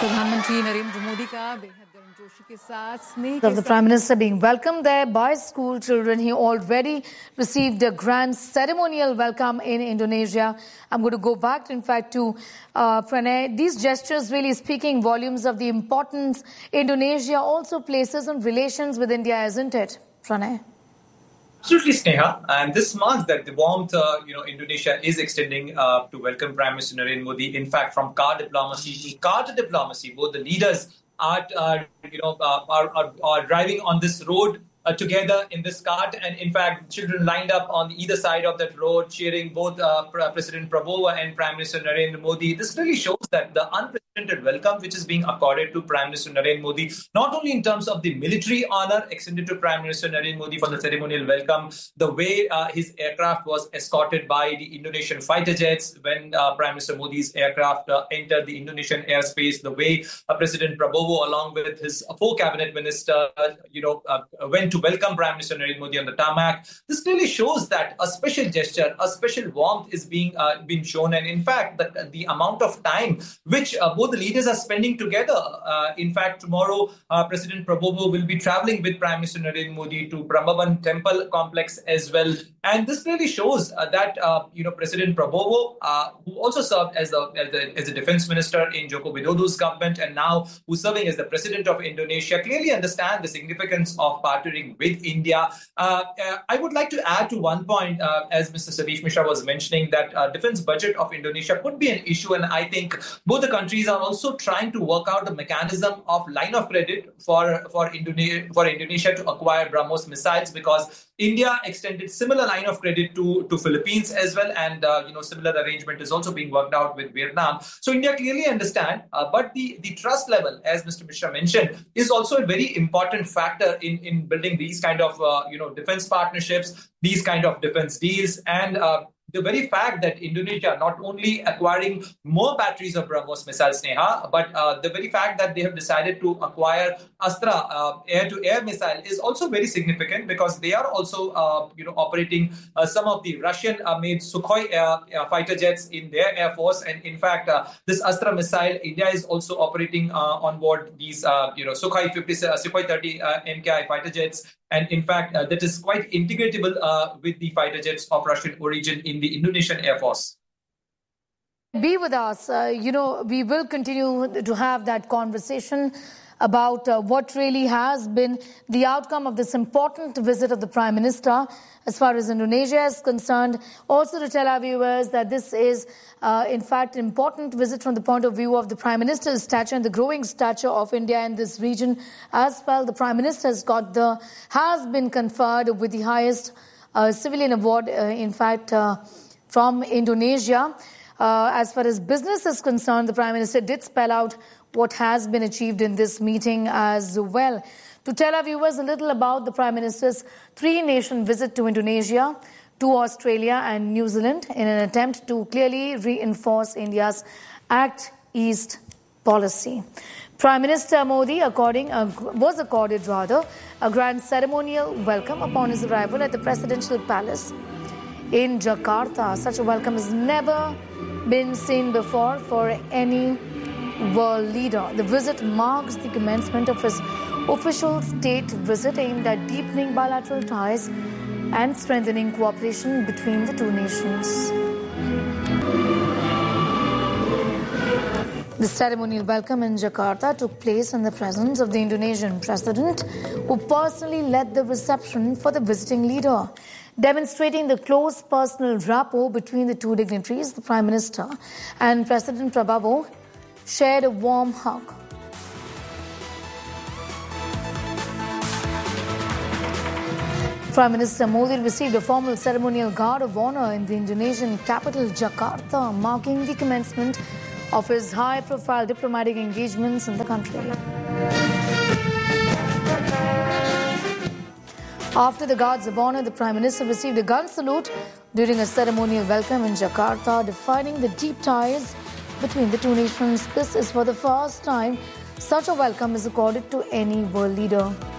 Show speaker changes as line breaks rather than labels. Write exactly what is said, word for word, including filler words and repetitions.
प्रधानमंत्री नरेंद्र मोदी का बेहद गर्मजोशी के साथ स्नेह
of the Prime Minister being welcomed there by school children. He already received a grand ceremonial welcome in Indonesia. I'm going to go back, in fact, to uh, Pranay. These gestures really speaking volumes of the importance Indonesia also places on relations with India, isn't it, Pranay?
Absolutely, Sneha. And this marks that the warmth, uh, you know, Indonesia is extending uh, to welcome Prime Minister Narendra Modi. In fact, from car diplomacy to car diplomacy, both the leaders are, uh, you know, uh, are, are, are driving on this road uh, together in this cart. And in fact, children lined up on either side of that road, cheering both uh, President Prabowo and Prime Minister Narendra Modi. This really shows that the unprecedented welcome which is being accorded to Prime Minister Narendra Modi, not only in terms of the military honor extended to Prime Minister Narendra Modi for the ceremonial welcome, the way uh, his aircraft was escorted by the Indonesian fighter jets when uh, Prime Minister Modi's aircraft uh, entered the Indonesian airspace, the way uh, President Prabowo, along with his four cabinet ministers, uh, you know, uh, went to welcome Prime Minister Narendra Modi on the tarmac. This clearly shows that a special gesture, a special warmth is being uh, being shown, and in fact, the, the amount of time which uh, both the leaders are spending together. Uh, in fact, tomorrow, uh, President Prabowo will be traveling with Prime Minister Narendra Modi to Brahmaban Temple complex as well. And this really shows uh, that, uh, you know, President Prabowo, uh, who also served as a, as a as a defense minister in Joko Widodo's government and now who's serving as the president of Indonesia, clearly understand the significance of partnering with India. Uh, uh, I would like to add to one point, uh, as Mister Satish Mishra was mentioning, that uh, defense budget of Indonesia could be an issue. And I think both the countries are also trying to work out the mechanism of line of credit for, for, Indone- for Indonesia to acquire BrahMos missiles, because India extended similar line of credit to, to Philippines as well. And, uh, you know, similar arrangement is also being worked out with Vietnam. So India clearly understand, uh, but the, the trust level, as Mister Mishra mentioned, is also a very important factor in, in building these kind of, uh, you know, defense partnerships, these kind of defense deals. And uh, the very fact that Indonesia not only acquiring more batteries of BrahMos missiles, Sneha, but uh, the very fact that they have decided to acquire Astra uh, air-to-air missile is also very significant, because they are also, uh, you know, operating uh, some of the Russian-made Sukhoi uh, uh, fighter jets in their air force. And in fact, uh, this Astra missile, India is also operating uh, on board these, uh, you know, Sukhoi fifty, uh, Sukhoi thirty uh, M K I fighter jets. And in fact, uh, that is quite integratable uh, with the fighter jets of Russian origin in the Indonesian Air Force.
Be with us. Uh, you know, we will continue to have that conversation about uh, what really has been the outcome of this important visit of the Prime Minister as far as Indonesia is concerned. Also to tell our viewers that this is, uh, in fact, an important visit from the point of view of the Prime Minister's stature and the growing stature of India in this region as well. The Prime Minister has got the, has been conferred with the highest uh, civilian award, uh, in fact, uh, from Indonesia. Uh, as far as business is concerned, the Prime Minister did spell out what has been achieved in this meeting as well. To tell our viewers a little about the Prime Minister's three-nation visit to Indonesia, to Australia and New Zealand in an attempt to clearly reinforce India's Act East policy. Prime Minister Modi according, uh, was accorded rather a grand ceremonial welcome upon his arrival at the Presidential Palace in Jakarta. Such a welcome has never been seen before for any world leader. The visit marks the commencement of his official state visit aimed at deepening bilateral ties and strengthening cooperation between the two nations. The ceremonial welcome in Jakarta took place in the presence of the Indonesian president, who personally led the reception for the visiting leader. Demonstrating the close personal rapport between the two dignitaries, the Prime Minister and President Prabowo shared a warm hug. Prime Minister Modi received a formal ceremonial guard of honor in the Indonesian capital, Jakarta, marking the commencement of his high-profile diplomatic engagements in the country. After the guards of honor, the Prime Minister received a gun salute during a ceremonial welcome in Jakarta, defining the deep ties between the two nations. This is for the first time such a welcome is accorded to any world leader.